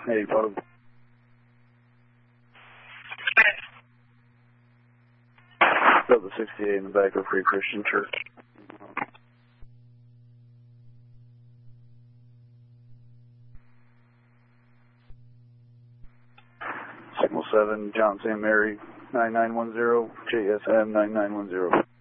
Hey, Bob. Delta 68 in the back of Free Christian Church. Signal 7, John St. Mary, 9910, JSM 9910.